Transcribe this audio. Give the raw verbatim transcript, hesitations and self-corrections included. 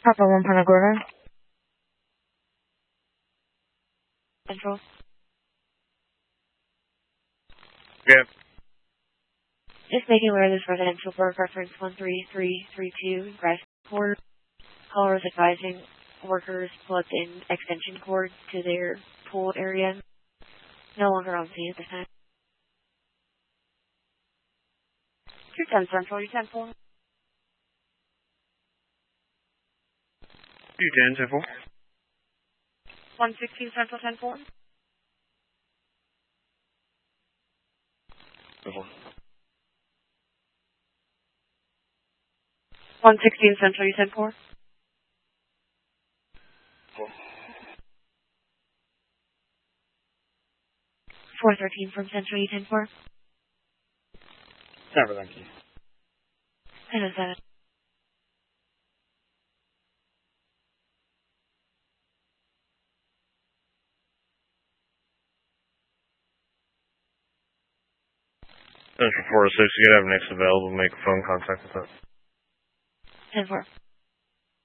Papa one Punta Gorda. Central. Yeah. Just making aware this residential for reference one three three three two, Grass Court. Caller is advising workers plugged in extension cords to their pool area. No longer on scene at this time. two ten Central, you ten four. two ten, ten four. one sixteen Central, ten four. ten four. one sixteen Central, you ten four. four thirteen from Central, you ten four. Never, thank you. ten oh seven. Central four oh six, you gotta have next available, make a phone contact with us. ten four.